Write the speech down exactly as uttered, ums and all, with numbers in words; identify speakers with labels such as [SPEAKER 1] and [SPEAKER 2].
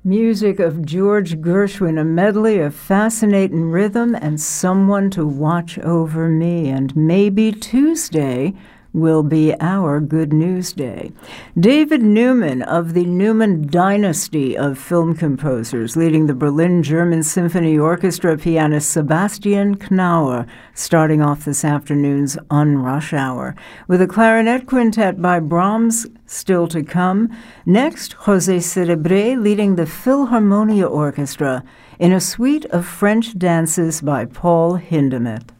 [SPEAKER 1] Music of George Gershwin, a medley of fascinating rhythm and someone to watch over me. And maybe Tuesday will be our Good News Day. David Newman of the Newman dynasty of film composers, leading the Berlin German Symphony Orchestra, pianist Sebastian Knauer, starting off this afternoon's On Rush Hour, with a clarinet quintet by Brahms still to come. Next, José Cerebré leading the Philharmonia Orchestra in a suite of French dances by Paul Hindemith.